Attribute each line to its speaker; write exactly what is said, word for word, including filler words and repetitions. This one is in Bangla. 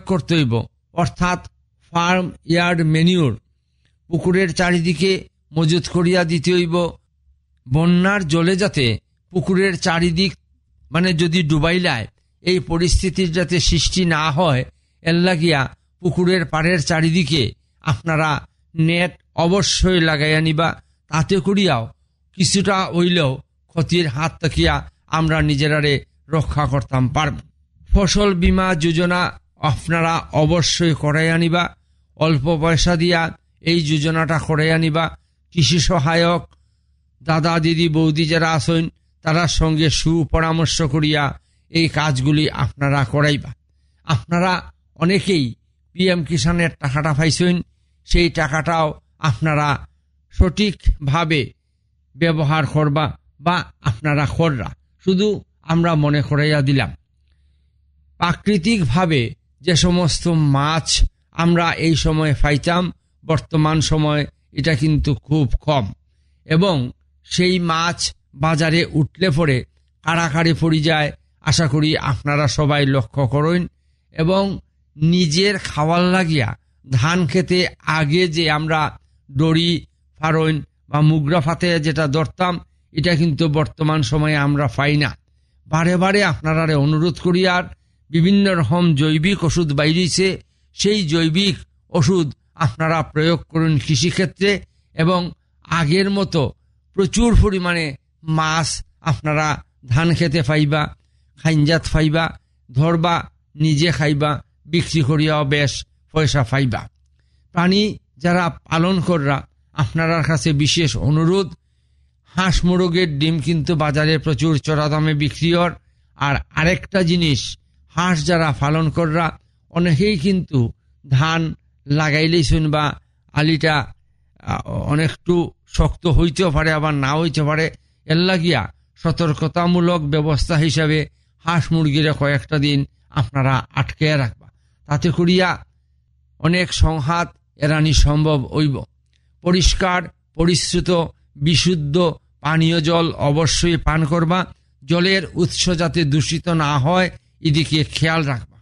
Speaker 1: করতে হইব, অর্থাৎ ফার্ম ইয়ার্ড ম্যানিউর পুকুরের চারিদিকে মজুত করিয়া দিতে হইব। বন্যার জলে যাতে পুকুরের চারিদিক মানে যদি ডুবাইলায় এই পরিস্থিতির যাতে সৃষ্টি না হয়, এর লাগিয়া পুকুরের পাড়ের চারিদিকে আপনারা নেট অবশ্যই লাগাইয়া নিবা। তাতে করিয়াও কিছুটা হইলেও ক্ষতির হাত থাকিয়া আমরা নিজেরারে রক্ষা করতাম পারব। ফসল বীমা যোজনা আপনারা অবশ্যই করাইয়া নিবা, অল্প পয়সা দিয়া এই যোজনাটা করাইয়া নিবা। কৃষি সহায়ক দাদা দিদি বৌদি যারা আছেন তারার সঙ্গে সুপরামর্শ করিয়া এই কাজগুলি আপনারা করাইবা। আপনারা অনেকেই পিএম কিষানের টাকাটা পাইছেন, সেই টাকাটাও আপনারা সঠিকভাবে ব্যবহার করবা বা আপনারা কররা, শুধু আমরা মনে করাইয়া দিলাম। প্রাকৃতিকভাবে যে সমস্ত মাছ আমরা এই সময় পাইতাম, বর্তমান সময় এটা কিন্তু খুব কম, এবং সেই মাছ বাজারে উঠলে পরে কাড়াকাড়ি পড়ে যায়। আশা করি আপনারা সবাই লক্ষ্য করেন। এবং নিজের খাওয়ার লাগিয়া ধান খেতে আগে যে আমরা দড়ি ফারইন বা মুগরা ফাতে যেটা ধরতাম, এটা কিন্তু বর্তমান সময়ে আমরা পাই না। বারে বারে আপনারা অনুরোধ করি, আর বিভিন্ন রকম জৈবিক ওষুধ বাইরেছে, সেই জৈবিক ওষুধ আপনারা প্রয়োগ করুন কৃষিক্ষেত্রে, এবং আগের মতো প্রচুর পরিমাণে মাছ আপনারা ধান খেতে পাইবা, খাইনজাত পাইবা, ধরবা, নিজে খাইবা, বিক্রি করিয়াও বেশ পয়সা পাইবা। প্রাণী যারা পালন কররা আপনার কাছে বিশেষ অনুরোধ, হাঁস মুরগের ডিম কিন্তু বাজারে প্রচুর চড়া দামে বিক্রি হর। আর আরেকটা জিনিস, হাঁস যারা পালন কররা অনেকেই কিন্তু ধান লাগাইলেই শুনবা আলিটা অনেকটু শক্ত হইতেও পারে, আবার না হইতে পারে। এর লাগিয়া সতর্কতামূলক ব্যবস্থা হিসাবে হাঁস মুরগিরা কয়েকটা দিন আপনারা আটকে রাখবা, তাতে করিয়া অনেক সংঘাত এড়ানি সম্ভব হইব। পরিষ্কার পরিশ্রুত বিশুদ্ধ পানীয় জল অবশ্যই পান করবা। জলের উৎস যাতে দূষিত না হয় এদিকে খেয়াল রাখবা।